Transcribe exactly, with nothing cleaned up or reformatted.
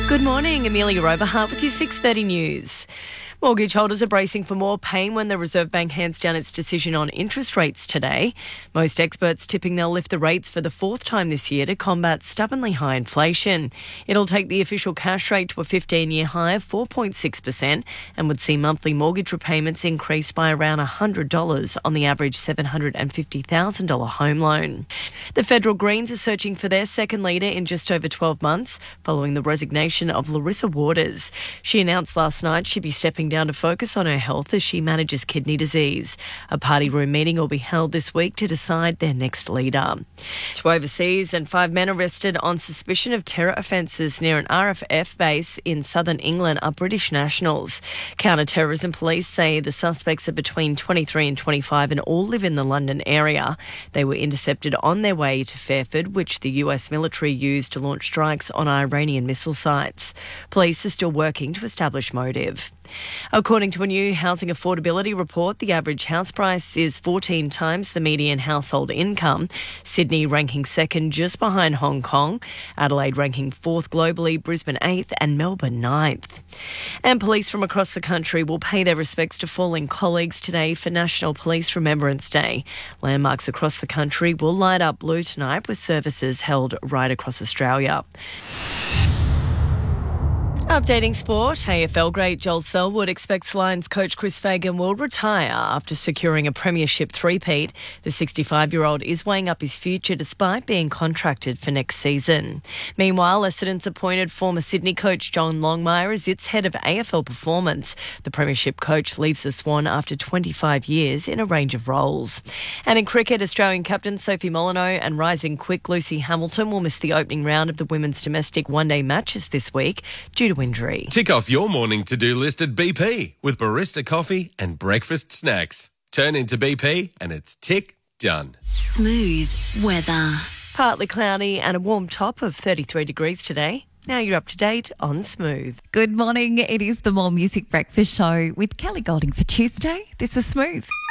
Good morning, Amelia Overhart with your six thirty news. Mortgage holders are bracing for more pain when the Reserve Bank hands down its decision on interest rates today. Most experts tipping they'll lift the rates for the fourth time this year to combat stubbornly high inflation. It'll take the official cash rate to a fifteen-year high of four point six percent and would see monthly mortgage repayments increase by around one hundred dollars on the average seven hundred fifty thousand dollars home loan. The Federal Greens are searching for their second leader in just over twelve months, following the resignation of Larissa Waters. She announced last night she'd be stepping down to focus on her health as she manages kidney disease. A party room meeting will be held this week to decide their next leader. To overseas, and five men arrested on suspicion of terror offences near an R F F base in southern England are British nationals. Counter-terrorism police say the suspects are between twenty-three and twenty-five and all live in the London area. They were intercepted on their way to Fairford, which the U S military used to launch strikes on Iranian missile sites. Police are still working to establish motive. According to a new housing affordability report, the average house price is fourteen times the median household income, Sydney ranking second just behind Hong Kong, Adelaide ranking fourth globally, Brisbane eighth and Melbourne ninth. And police from across the country will pay their respects to fallen colleagues today for National Police Remembrance Day. Landmarks across the country will light up blue tonight with services held right across Australia. Updating sport, A F L great Joel Selwood expects Lions coach Chris Fagan will retire after securing a premiership three-peat. The sixty-five-year-old is weighing up his future despite being contracted for next season. Meanwhile, Essendon's appointed former Sydney coach John Longmire is its head of A F L performance. The premiership coach leaves the Swan after twenty-five years in a range of roles. And in cricket, Australian captain Sophie Molyneux and rising quick Lucy Hamilton will miss the opening round of the women's domestic one-day matches this week due to injury. Tick off your morning to-do list at B P with barista coffee and breakfast snacks. Turn into B P and it's tick done. Smooth weather. Partly cloudy and a warm top of thirty-three degrees today. Now you're up to date on Smooth. Good morning. It is the More Music Breakfast Show with Kelly Golding for Tuesday. This is Smooth.